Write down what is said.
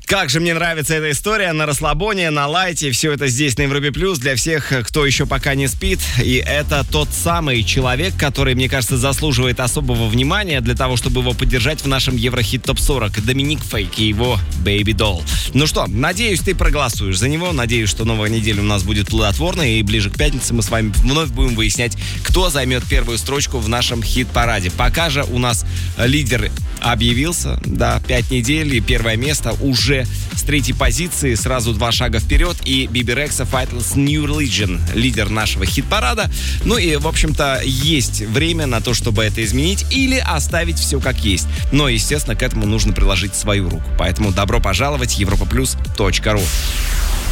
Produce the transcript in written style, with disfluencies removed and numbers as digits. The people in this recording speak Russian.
Как же мне нравится эта история на расслабоне, на лайте. Все это здесь на Европе Плюс для всех, кто еще пока не спит. И это тот самый человек, который, мне кажется, заслуживает особого внимания для того, чтобы его поддержать в нашем Еврохит Топ 40. Доминик Фейк и его Baby Doll. Ну что, надеюсь, ты проголосуешь за него. Надеюсь, что новая неделя у нас будет плодотворной. И ближе к пятнице мы с вами вновь будем выяснять, кто займет первую строчку в нашем хит-параде. Пока же у нас лидер объявился. Да, 5 недель и первое место уже с 3-й позиции, сразу 2 шага вперед, и Биби Рекса Faithless New Religion, лидер нашего хит-парада. Ну и, в общем-то, есть время на то, чтобы это изменить или оставить все как есть. Но, естественно, к этому нужно приложить свою руку. Поэтому добро пожаловать, europaplus.ru.